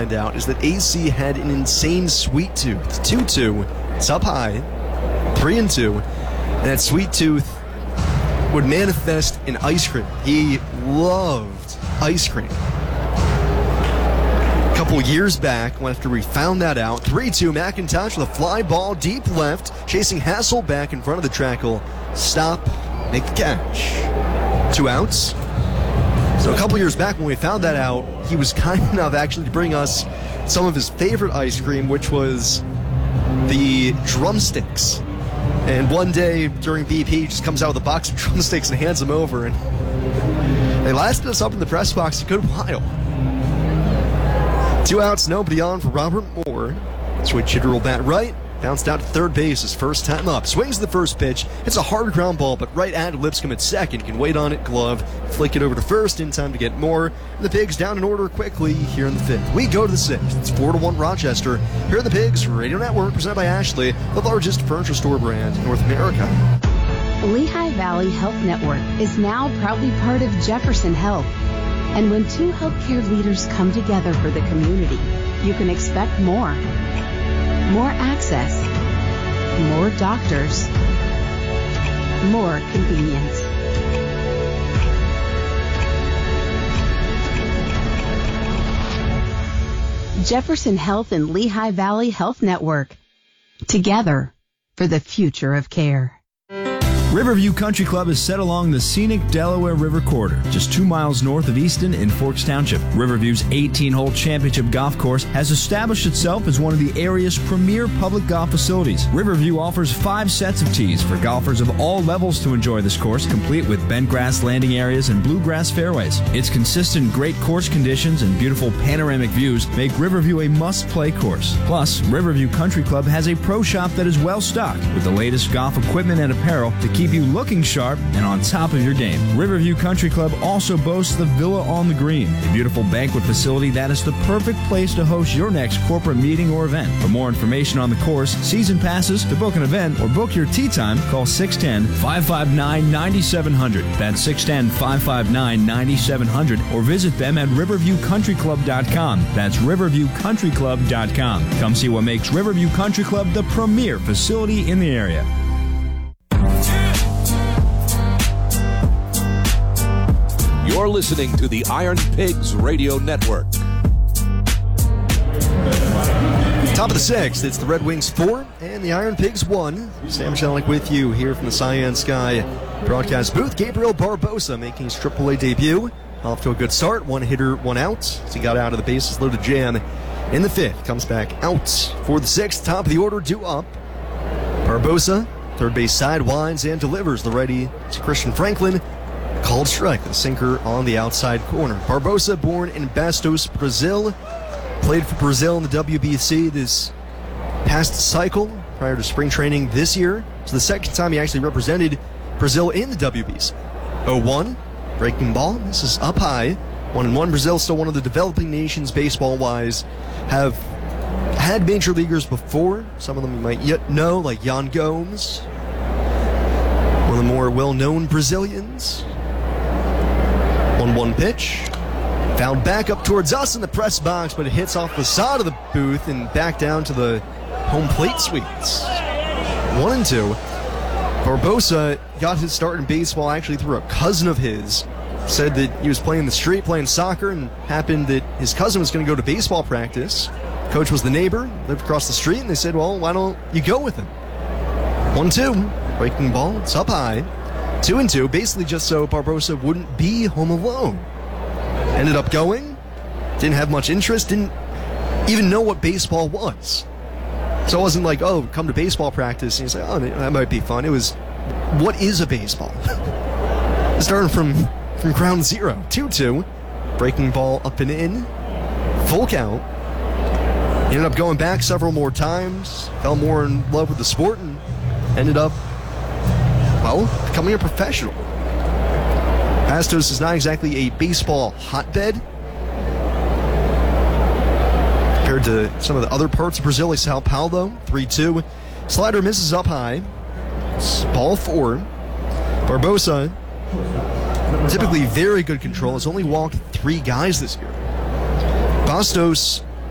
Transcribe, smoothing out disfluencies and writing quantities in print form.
find out is that AC had an insane sweet tooth. 2-2, it's up high, 3-2, and that sweet tooth would manifest in ice cream. He loved ice cream. A couple years back, after we found that out, 3-2, McIntosh with a fly ball deep left, chasing Hasselbeck in front of the trackle. Stop, make the catch. 2 outs. So a couple years back when we found that out, he was kind enough actually to bring us some of his favorite ice cream, which was the drumsticks. And one day during BP, he just comes out with a box of drumsticks and hands them over. And they lasted us up in the press box a good while. 2 outs, nobody on for Robert Moore. Switch hitter will bat right. Bounced out to third base his first time up. Swings the first pitch. It's a hard ground ball, but right at Lipscomb at second. Can wait on it, glove, flick it over to first in time to get more. The Pigs down in order quickly here in the 5th. We go to the 6th. It's 4-1 Rochester. Here are the Pigs Radio Network, presented by Ashley, the largest furniture store brand in North America. Lehigh Valley Health Network is now proudly part of Jefferson Health. And when 2 healthcare leaders come together for the community, you can expect more. More access, more doctors, more convenience. Jefferson Health and Lehigh Valley Health Network. Together for the future of care. Riverview Country Club is set along the scenic Delaware River corridor, just 2 miles north of Easton in Forks Township. Riverview's 18-hole championship golf course has established itself as one of the area's premier public golf facilities. Riverview offers 5 sets of tees for golfers of all levels to enjoy this course, complete with bent grass landing areas and bluegrass fairways. Its consistent great course conditions and beautiful panoramic views make Riverview a must-play course. Plus, Riverview Country Club has a pro shop that is well-stocked with the latest golf equipment and apparel to keep you looking sharp and on top of your game. Riverview Country Club also boasts the Villa on the Green, a beautiful banquet facility that is the perfect place to host your next corporate meeting or event. For more information on the course, season passes, to book an event, or book your tee time, call 610-559-9700. That's 610-559-9700, or visit them at riverviewcountryclub.com. That's riverviewcountryclub.com. Come see what makes Riverview Country Club the premier facility in the area. You're listening to the Iron Pigs Radio Network. Top of the 6th, it's the Red Wings 4 and the Iron Pigs 1. Sam Shellick with you here from the Cyan Sky broadcast booth. Gabriel Barbosa making his AAA debut. Off to a good start. 1 hitter, 1 out. As he got out of the bases loaded jam in the 5th. Comes back out for the 6th. Top of the order, due up. Barbosa, third base side, winds and delivers the righty to Christian Franklin. Called strike, the sinker on the outside corner. Barbosa, born in Bastos, Brazil. Played for Brazil in the WBC this past cycle prior to spring training this year. It's the second time he actually represented Brazil in the WBC. 0-1, breaking ball. This is up high. 1-1. Brazil, still one of the developing nations baseball-wise, have had major leaguers before. Some of them you might yet know, like Yan Gomes, one of the more well-known Brazilians. 1-1 pitch. Fouled back up towards us in the press box, but it hits off the side of the booth and back down to the home plate suites. 1-2. Barbosa got his start in baseball actually through a cousin of his. Said that he was playing in the street, playing soccer, and happened that his cousin was going to go to baseball practice. Coach was the neighbor, lived across the street, and they said, well, why don't you go with him? 1-2. Breaking ball. It's up high. 2-2, basically just so Barbosa wouldn't be home alone. Ended up going, didn't have much interest, didn't even know what baseball was. So it wasn't like, oh, come to baseball practice, and you say, oh, that might be fun. It was, what is a baseball? Starting from ground zero. 2-2, breaking ball up and in, full count. He ended up going back several more times, fell more in love with the sport, and ended up, well, becoming a professional. Bastos is not exactly a baseball hotbed compared to some of the other parts of Brazil, like Sao Paulo. 3-2. Slider misses up high. It's ball 4. Barbosa, typically very good control, has only walked 3 guys this year. Bastos